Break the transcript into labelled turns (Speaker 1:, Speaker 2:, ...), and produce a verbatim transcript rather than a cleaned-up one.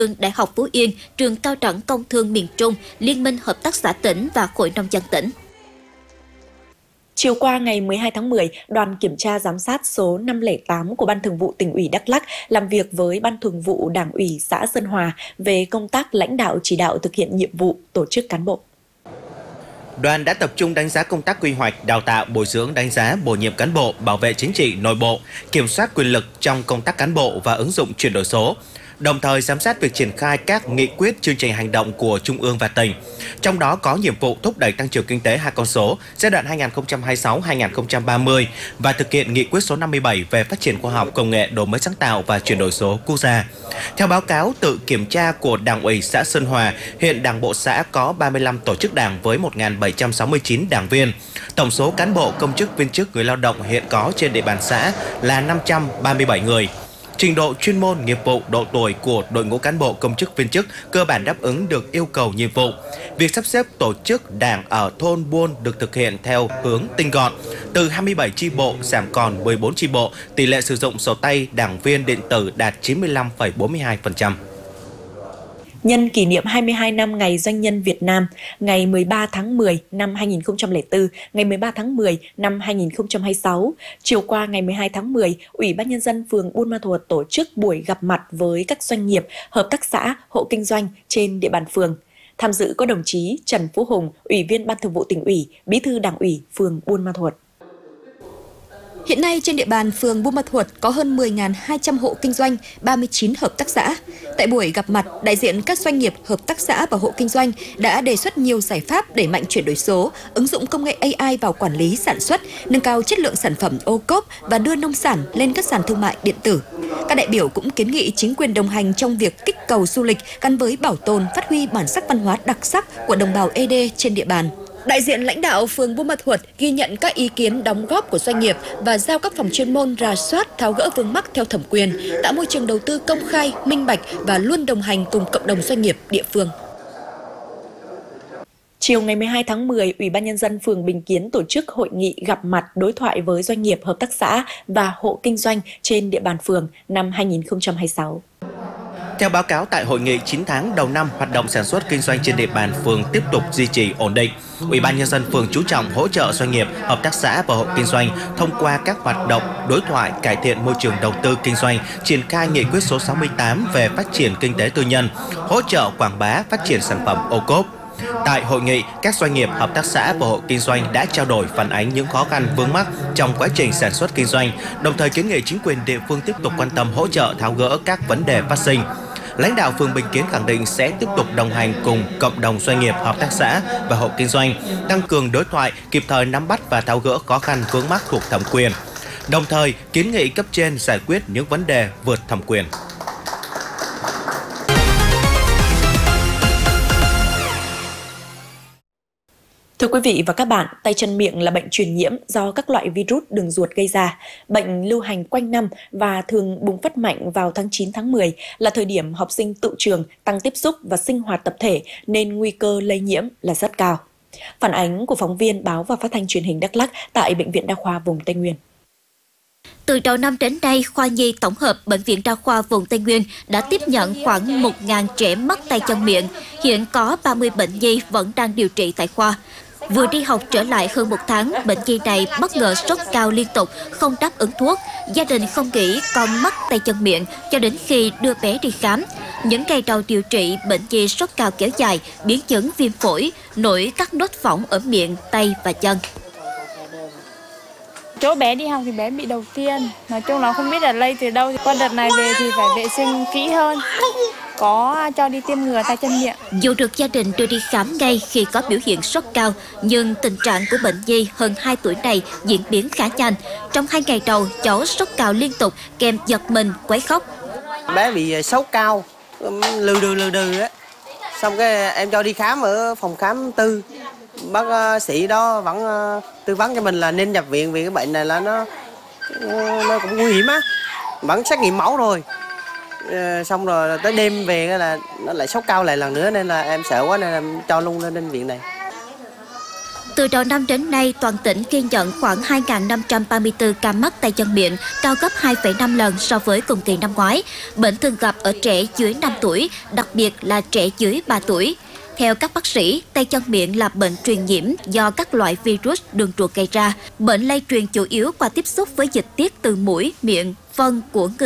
Speaker 1: trường Đại học Phú Yên, trường Cao đẳng Công thương miền Trung, Liên minh Hợp tác xã tỉnh và Hội nông dân tỉnh.
Speaker 2: Chiều qua ngày mười hai tháng mười, đoàn kiểm tra giám sát số năm không tám của Ban Thường vụ Tỉnh ủy Đắk Lắk làm việc với Ban Thường vụ Đảng ủy xã Sơn Hòa về công tác lãnh đạo chỉ đạo thực hiện nhiệm vụ tổ chức cán bộ.
Speaker 3: Đoàn đã tập trung đánh giá công tác quy hoạch, đào tạo, bồi dưỡng, đánh giá, bổ nhiệm cán bộ, bảo vệ chính trị, nội bộ, kiểm soát quyền lực trong công tác cán bộ và ứng dụng chuyển đổi số. Đồng thời giám sát việc triển khai các nghị quyết, chương trình hành động của Trung ương và tỉnh. Trong đó có nhiệm vụ thúc đẩy tăng trưởng kinh tế hai con số giai đoạn hai nghìn không trăm hai mươi sáu đến hai nghìn không trăm ba mươi và thực hiện nghị quyết số năm mươi bảy về phát triển khoa học công nghệ, đổi mới sáng tạo và chuyển đổi số quốc gia. Theo báo cáo tự kiểm tra của Đảng ủy xã Sơn Hòa, hiện Đảng bộ xã có ba mươi lăm tổ chức đảng với một nghìn bảy trăm sáu mươi chín đảng viên. Tổng số cán bộ, công chức, viên chức, người lao động hiện có trên địa bàn xã là năm trăm ba mươi bảy người. Trình độ chuyên môn, nghiệp vụ, độ tuổi của đội ngũ cán bộ, công chức, viên chức cơ bản đáp ứng được yêu cầu nhiệm vụ. Việc sắp xếp tổ chức đảng ở thôn buôn được thực hiện theo hướng tinh gọn, từ hai mươi bảy chi bộ giảm còn mười bốn chi bộ, tỷ lệ sử dụng sổ tay đảng viên điện tử đạt chín mươi lăm phẩy bốn mươi hai phần trăm.
Speaker 2: Nhân kỷ niệm hai mươi hai năm Ngày Doanh nhân Việt Nam, ngày mười ba tháng mười năm hai nghìn không trăm lẻ bốn, ngày mười ba tháng mười năm hai nghìn không trăm hai mươi sáu, chiều qua ngày mười hai tháng mười, Ủy ban Nhân dân phường Buôn Ma Thuột tổ chức buổi gặp mặt với các doanh nghiệp, hợp tác xã, hộ kinh doanh trên địa bàn phường. Tham dự có đồng chí Trần Phú Hùng, Ủy viên Ban Thường vụ Tỉnh ủy, Bí thư Đảng ủy phường Buôn Ma Thuột.
Speaker 4: Hiện nay trên địa bàn phường Buôn Ma Thuột có hơn mười nghìn hai trăm hộ kinh doanh, ba mươi chín hợp tác xã. Tại buổi gặp mặt, đại diện các doanh nghiệp, hợp tác xã và hộ kinh doanh đã đề xuất nhiều giải pháp đẩy mạnh chuyển đổi số, ứng dụng công nghệ A I vào quản lý sản xuất, nâng cao chất lượng sản phẩm ô cốp và đưa nông sản lên các sàn thương mại điện tử. Các đại biểu cũng kiến nghị chính quyền đồng hành trong việc kích cầu du lịch gắn với bảo tồn, phát huy bản sắc văn hóa đặc sắc của đồng bào ê đê trên địa bàn. Đại diện lãnh đạo phường Buôn Ma Thuột ghi nhận các ý kiến đóng góp của doanh nghiệp và giao các phòng chuyên môn rà soát, tháo gỡ vướng mắc theo thẩm quyền, tạo môi trường đầu tư công khai, minh bạch và luôn đồng hành cùng cộng đồng doanh nghiệp địa phương.
Speaker 2: Chiều ngày mười hai tháng mười, Ủy ban Nhân dân phường Bình Kiến tổ chức hội nghị gặp mặt đối thoại với doanh nghiệp, hợp tác xã và hộ kinh doanh trên địa bàn phường năm hai nghìn không trăm hai mươi sáu.
Speaker 3: Theo báo cáo tại hội nghị chín tháng đầu năm, hoạt động sản xuất kinh doanh trên địa bàn phường tiếp tục duy trì ổn định. Ủy ban Nhân dân phường chú trọng hỗ trợ doanh nghiệp, hợp tác xã và hộ kinh doanh thông qua các hoạt động đối thoại, cải thiện môi trường đầu tư kinh doanh, triển khai nghị quyết số sáu mươi tám về phát triển kinh tế tư nhân, hỗ trợ quảng bá phát triển sản phẩm ô cốp. Tại hội nghị, các doanh nghiệp, hợp tác xã và hộ kinh doanh đã trao đổi phản ánh những khó khăn vướng mắc trong quá trình sản xuất kinh doanh, đồng thời kiến nghị chính quyền địa phương tiếp tục quan tâm hỗ trợ tháo gỡ các vấn đề phát sinh. Lãnh đạo phường Bình Kiến khẳng định sẽ tiếp tục đồng hành cùng cộng đồng doanh nghiệp, hợp tác xã và hộ kinh doanh, tăng cường đối thoại, kịp thời nắm bắt và tháo gỡ khó khăn vướng mắc thuộc thẩm quyền. Đồng thời, kiến nghị cấp trên giải quyết những vấn đề vượt thẩm quyền.
Speaker 2: Thưa quý vị và các bạn, tay chân miệng là bệnh truyền nhiễm do các loại virus đường ruột gây ra. Bệnh lưu hành quanh năm và thường bùng phát mạnh vào tháng chín tháng mười là thời điểm học sinh tự trường tăng tiếp xúc và sinh hoạt tập thể nên nguy cơ lây nhiễm là rất cao. Phản ánh của phóng viên Báo và Phát thanh Truyền hình Đắk Lắk tại Bệnh viện Đa khoa vùng Tây Nguyên.
Speaker 1: Từ đầu năm đến nay, khoa nhi tổng hợp Bệnh viện Đa khoa vùng Tây Nguyên đã tiếp nhận khoảng một nghìn trẻ mắc tay chân miệng. Hiện có ba mươi bệnh nhi vẫn đang điều trị tại khoa. Vừa đi học trở lại hơn một tháng, bệnh nhi này bất ngờ sốt cao liên tục, không đáp ứng thuốc. Gia đình không nghĩ con mắc tay chân miệng cho đến khi đưa bé đi khám. Những ngày đầu điều trị, bệnh nhi sốt cao kéo dài, biến chứng viêm phổi, nổi các nốt phỏng ở miệng, tay và chân.
Speaker 5: Chỗ bé đi học thì bé bị đầu tiên, nói chung là không biết là lây từ đâu. Qua đợt này về thì phải vệ sinh kỹ hơn, có cho đi tiêm ngừa tay chân miệng.
Speaker 1: Dù được gia đình đưa đi khám ngay khi có biểu hiện sốt cao, nhưng tình trạng của bệnh nhi hơn hai tuổi này diễn biến khá nhanh. Trong hai ngày đầu, cháu sốt cao liên tục, kèm giật mình, quấy khóc.
Speaker 6: Bé bị sốt cao, lừ đừ lừ đừ á. Xong cái em cho đi khám ở phòng khám tư. Bác sĩ đó vẫn tư vấn cho mình là nên nhập viện vì cái bệnh này là nó nó cũng nguy hiểm á. Vẫn xét nghiệm máu rồi. Xong rồi tới đêm về là nó lại sốt cao lại lần nữa nên là em sợ quá nên em cho luôn lên bệnh viện này.
Speaker 1: Từ đầu năm đến nay, toàn tỉnh ghi nhận khoảng hai nghìn năm trăm ba mươi tư ca mắc tay chân miệng, cao gấp hai phẩy năm lần so với cùng kỳ năm ngoái. Bệnh thường gặp ở trẻ dưới năm tuổi, đặc biệt là trẻ dưới ba tuổi. Theo các bác sĩ, tay chân miệng là bệnh truyền nhiễm do các loại virus đường ruột gây ra. Bệnh lây truyền chủ yếu qua tiếp xúc với dịch tiết từ mũi, miệng, phân của người